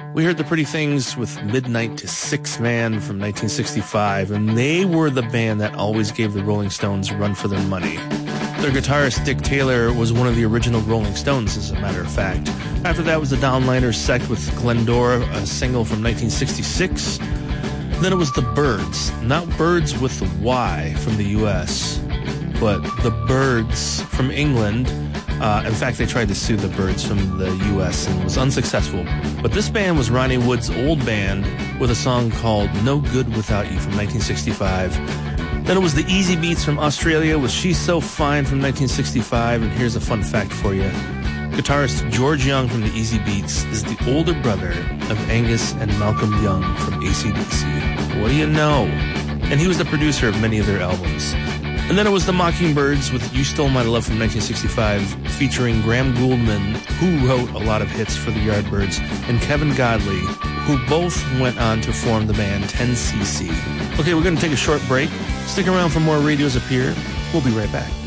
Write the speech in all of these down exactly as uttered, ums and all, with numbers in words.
We heard the Pretty Things with Midnight to Six Man from nineteen sixty-five, and they were the band that always gave the Rolling Stones a run for their money. Their guitarist, Dick Taylor, was one of the original Rolling Stones, as a matter of fact. After that was the Downliners sect with Glendora, a single from nineteen sixty-six. Then it was the Byrds, not Birds with the Y from the U S, but the Byrds from England. Uh, in fact, they tried to sue the Byrds from the U S and was unsuccessful. But this band was Ronnie Wood's old band with a song called No Good Without You from nineteen sixty-five. Then it was the Easy Beats from Australia with She's So Fine from nineteen sixty-five. And here's a fun fact for you. Guitarist George Young from the Easy Beats is the older brother of Angus and Malcolm Young from A C D C. What do you know? And he was the producer of many of their albums. And then it was the Mockingbirds with You Stole My Love from nineteen sixty-five, featuring Graham Gouldman, who wrote a lot of hits for the Yardbirds, and Kevin Godley, who both went on to form the band ten C C. Okay, we're going to take a short break. Stick around for more Radios Up Here. We'll be right back.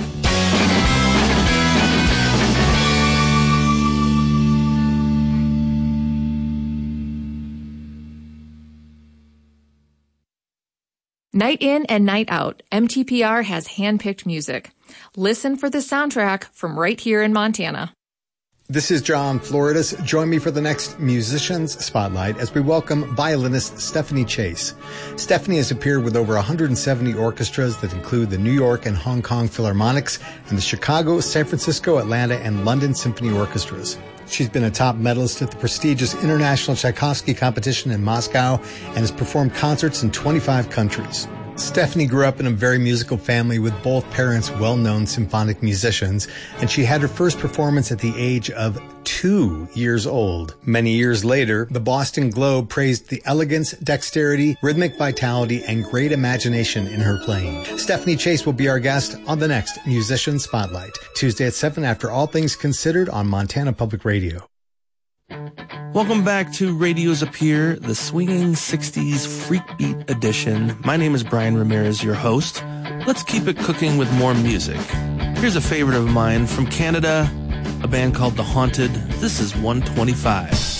Night in and night out, M T P R has hand-picked music. Listen for the soundtrack from right here in Montana. This is John Floridas. Join me for the next Musicians Spotlight as we welcome violinist Stephanie Chase. Stephanie has appeared with over one hundred seventy orchestras that include the New York and Hong Kong Philharmonics and the Chicago, San Francisco, Atlanta, and London Symphony Orchestras. She's been a top medalist at the prestigious International Tchaikovsky Competition in Moscow and has performed concerts in twenty-five countries. Stephanie grew up in a very musical family with both parents well-known symphonic musicians, and she had her first performance at the age of two years old. Many years later, the Boston Globe praised the elegance, dexterity, rhythmic vitality, and great imagination in her playing. Stephanie Chase will be our guest on the next Musician Spotlight, Tuesday at seven after All Things Considered on Montana Public Radio. Welcome back to Radios Up Here, the swinging sixties freak beat edition. My name is Brian Ramirez, your host. Let's keep it cooking with more music. Here's a favorite of mine from Canada, a band called The Haunted. This is one twenty-five.